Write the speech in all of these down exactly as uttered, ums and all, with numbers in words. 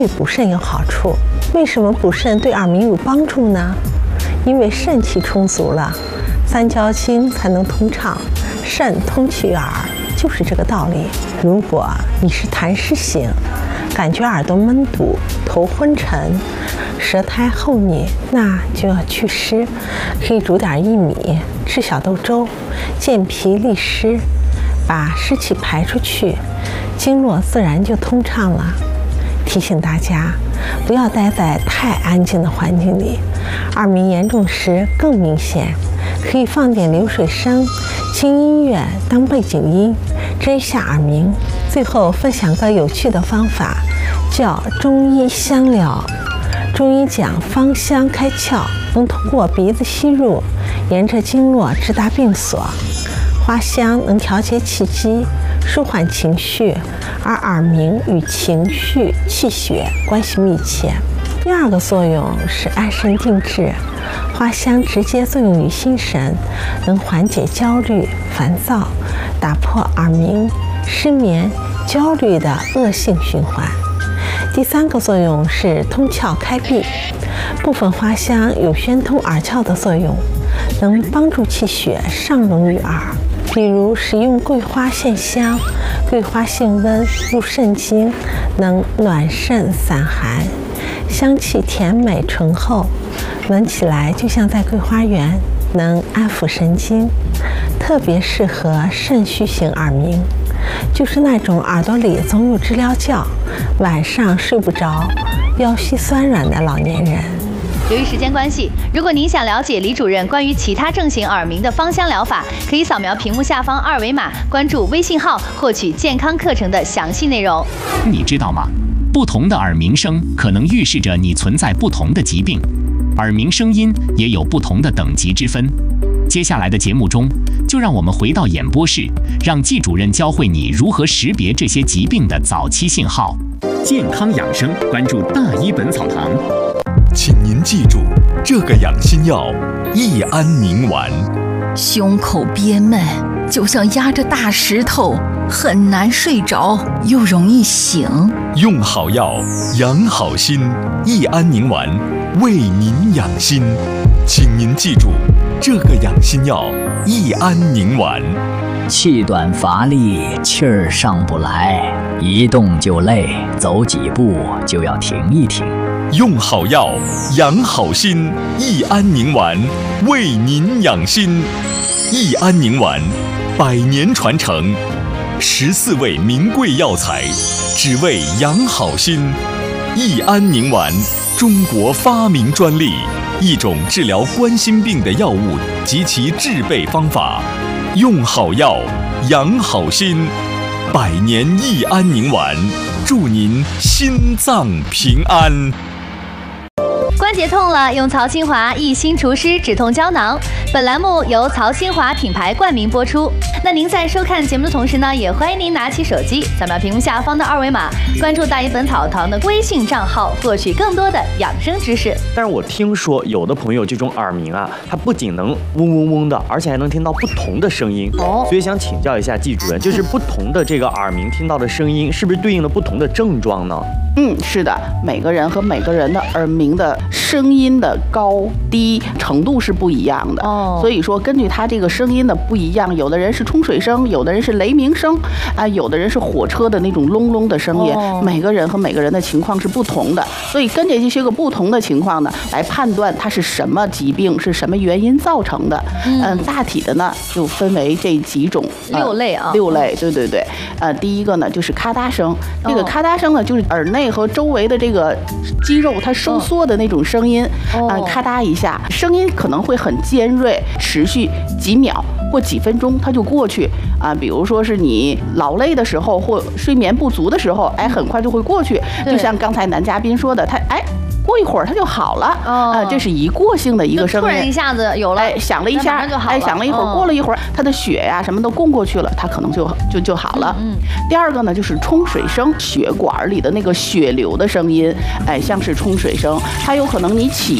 对补肾有好处。为什么补肾对耳鸣有帮助呢？因为肾气充足了，三焦经才能通畅，肾通其耳，就是这个道理。如果你是痰湿型，感觉耳朵闷堵、头昏沉、舌苔厚腻，那就要祛湿，可以煮点薏米，吃小豆粥，健脾利湿，把湿气排出去，经络自然就通畅了。提醒大家，不要待在太安静的环境里，耳鸣严重时更明显，可以放点流水声、轻音乐当背景音，遮一下耳鸣。最后分享个有趣的方法，叫中医香疗。中医讲芳香开窍，能通过鼻子吸入，沿着经络直达病所。花香能调节气机，舒缓情绪，而耳鸣与情绪、气血关系密切。第二个作用是安神定志，花香直接作用于心神，能缓解焦虑、烦躁，打破耳鸣、失眠、焦虑的恶性循环。第三个作用是通窍开闭，部分花香有宣通耳窍的作用，能帮助气血上隆于耳。比如使用桂花线香，桂花性温，入肾经，能暖肾散寒，香气甜美醇厚，闻起来就像在桂花园，能安抚神经，特别适合肾虚型耳鸣，就是那种耳朵里总有知了叫，晚上睡不着，腰膝酸软的老年人。 由于时间关系，如果您想了解李主任关于其他症型耳鸣的芳香疗法，可以扫描屏幕下方二维码，关注微信号获取健康课程的详细内容。 你知道吗？不同的耳鸣声可能预示着你存在不同的疾病，耳鸣声音也有不同的等级之分。接下来的节目中，就让我们回到演播室，让季主任教会你如何识别这些疾病的早期信号。 健康养生，关注大医本草堂。 请您记住，这个养心药益安宁丸。 胸口憋闷，就像压着大石头，很难睡着，又容易醒。 用好药，养好心，益安宁丸为您养心。请您记住，这个养心药益安宁丸。 气短乏力，气儿上不来，一动就累，走几步就要停一停。 用好药，养好心，益安宁丸为您养心。益安宁丸，百年传承，十四味名贵药材，只为养好心。益安宁丸，中国发明专利，一种治疗冠心病的药物及其制备方法。用好药，养好心，百年益安宁丸，祝您心脏平安。 关节痛了，用曹清华益心除湿止痛胶囊。本栏目由曹清华品牌冠名播出。那您在收看节目的同时呢，也欢迎您拿起手机扫描屏幕下方的二维码，关注大医本草堂的微信账号，获取更多的养生知识。 但是我听说有的朋友这种耳鸣啊，它不仅能嗡嗡嗡的，而且还能听到不同的声音。哦，所以想请教一下季主任，就是不同的这个耳鸣听到的声音，是不是对应了不同的症状呢？ 嗯，是的，每个人和每个人的耳鸣的声音的高低程度是不一样的。哦，所以说根据他这个声音的不一样，有的人是冲水声，有的人是雷鸣声，啊，有的人是火车的那种隆隆的声音。哦，每个人和每个人的情况是不同的，所以根据这些个不同的情况呢，来判断它是什么疾病，是什么原因造成的。嗯，嗯大体的呢就分为这几种， 呃、六类啊， 六类，对对对。呃，第一个呢就是咔嗒声，这个咔嗒声呢就是耳内和周围的这个肌肉它收缩的那种声音，啊、哦呃，咔嗒一下，声音可能会很尖锐，持续几秒或几分钟它就过去啊。比如说是你劳累的时候或睡眠不足的时候，哎，很快就会过去。就像刚才男嘉宾说的，他哎。过一会儿它就好了，啊、呃，这是一过性的一个声音， 突然一下子有了， 哎，响了一下，哎，响了一会儿，过了一会儿，它的血呀、啊、什么都供过去了，它可能就就就好了。嗯，第二个呢就是冲水声，血管里的那个血流的声音，哎，像是冲水声，它有可能你起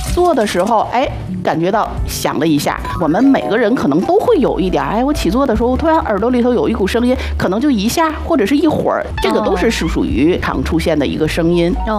坐的时候，哎，感觉到响了一下。我们每个人可能都会有一点，哎，我起坐的时候突然耳朵里头有一股声音，可能就一下或者是一会儿，这个都是是属于常出现的一个声音。